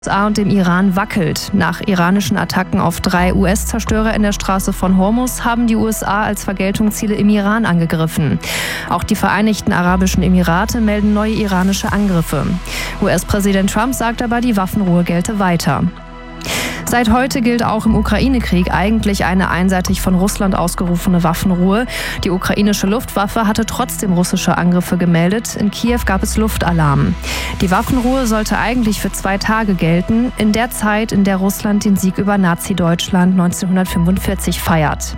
USA und dem Iran wackelt. Nach iranischen Attacken auf 3 US-Zerstörer in der Straße von Hormuz haben die USA als Vergeltung Ziele im Iran angegriffen. Auch die Vereinigten Arabischen Emirate melden neue iranische Angriffe. US-Präsident Trump sagt aber, die Waffenruhe gelte weiter. Seit heute gilt auch im Ukraine-Krieg eigentlich eine einseitig von Russland ausgerufene Waffenruhe. Die ukrainische Luftwaffe hatte trotzdem russische Angriffe gemeldet. In Kiew gab es Luftalarm. Die Waffenruhe sollte eigentlich für 2 Tage gelten, in der Zeit, in der Russland den Sieg über Nazi-Deutschland 1945 feiert.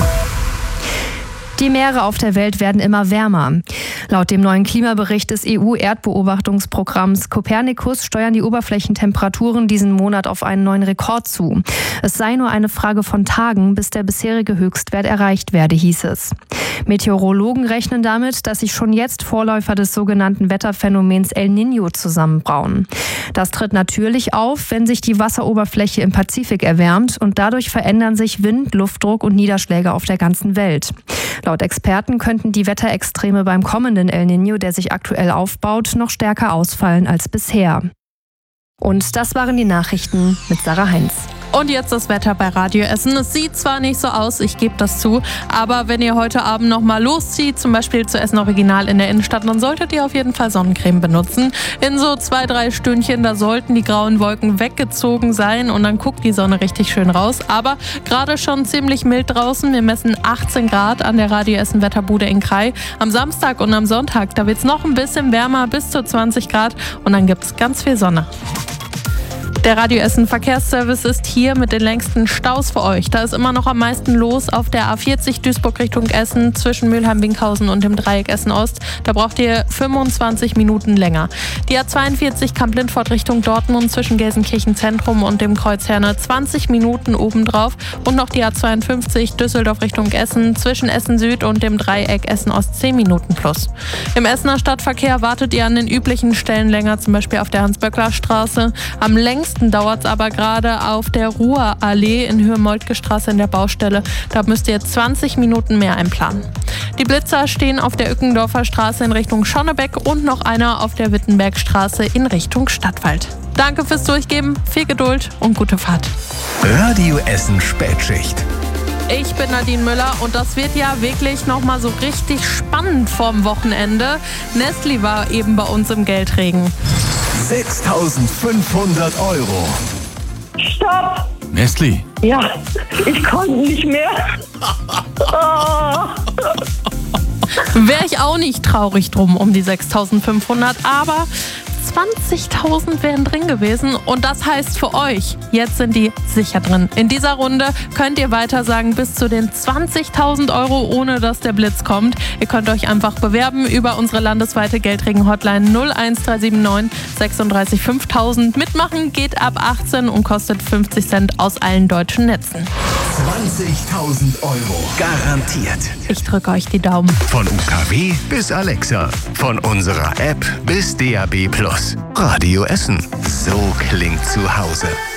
Die Meere auf der Welt werden immer wärmer. Laut dem neuen Klimabericht des EU-Erdbeobachtungsprogramms Copernicus steuern die Oberflächentemperaturen diesen Monat auf einen neuen Rekord zu. Es sei nur eine Frage von Tagen, bis der bisherige Höchstwert erreicht werde, hieß es. Meteorologen rechnen damit, dass sich schon jetzt Vorläufer des sogenannten Wetterphänomens El Niño zusammenbrauen. Das tritt natürlich auf, wenn sich die Wasseroberfläche im Pazifik erwärmt und dadurch verändern sich Wind, Luftdruck und Niederschläge auf der ganzen Welt. Laut Experten könnten die Wetterextreme beim kommenden El Niño, der sich aktuell aufbaut, noch stärker ausfallen als bisher. Und das waren die Nachrichten mit Sarah Heinz. Und jetzt das Wetter bei Radio Essen. Es sieht zwar nicht so aus, ich gebe das zu, aber wenn ihr heute Abend nochmal loszieht, zum Beispiel zu Essen Original in der Innenstadt, dann solltet ihr auf jeden Fall Sonnencreme benutzen. In so 2-3 Stündchen, da sollten die grauen Wolken weggezogen sein und dann guckt die Sonne richtig schön raus. Aber gerade schon ziemlich mild draußen. Wir messen 18 Grad an der Radio Essen Wetterbude in Krai. Am Samstag und am Sonntag, da wird es noch ein bisschen wärmer, bis zu 20 Grad und dann gibt es ganz viel Sonne. Der Radio Essen Verkehrsservice ist hier mit den längsten Staus für euch. Da ist immer noch am meisten los auf der A40 Duisburg Richtung Essen zwischen Mülheim-Winkhausen und dem Dreieck Essen-Ost. Da braucht ihr 25 Minuten länger. Die A42 Kamp-Lindfort Richtung Dortmund zwischen Gelsenkirchen Zentrum und dem Kreuz Herne 20 Minuten obendrauf. Und noch die A52 Düsseldorf Richtung Essen zwischen Essen Süd und dem Dreieck Essen-Ost 10 Minuten plus. Im Essener Stadtverkehr wartet ihr an den üblichen Stellen länger, zum Beispiel auf der Hans-Böckler-Straße. Am längsten dauert es aber gerade auf der Ruhrallee in Höhe Moltke-Straße in der Baustelle. Da müsst ihr 20 Minuten mehr einplanen. Die Blitzer stehen auf der Ückendorfer Straße in Richtung Schonnebeck und noch einer auf der Wittenbergstraße in Richtung Stadtwald. Danke fürs Durchgeben, viel Geduld und gute Fahrt. Radio Essen Spätschicht. Ich bin Nadine Müller und das wird ja wirklich nochmal so richtig spannend vorm Wochenende. Nestlé war eben bei uns im Geldregen. 6.500 €. Stopp! Nestlé. Ja, ich konnte nicht mehr. Oh. Wäre ich auch nicht traurig drum um die 6.500, aber 20.000 wären drin gewesen und das heißt für euch, jetzt sind die sicher drin. In dieser Runde könnt ihr weitersagen bis zu den 20.000 € ohne dass der Blitz kommt. Ihr könnt euch einfach bewerben über unsere landesweite Geldregen-Hotline 01379 36 5000. Mitmachen geht ab 18 und kostet 50 Cent aus allen deutschen Netzen. 20.000 € garantiert. Ich drücke euch die Daumen. Von UKW bis Alexa. Von unserer App bis DAB+. Radio Essen. So klingt zu Hause.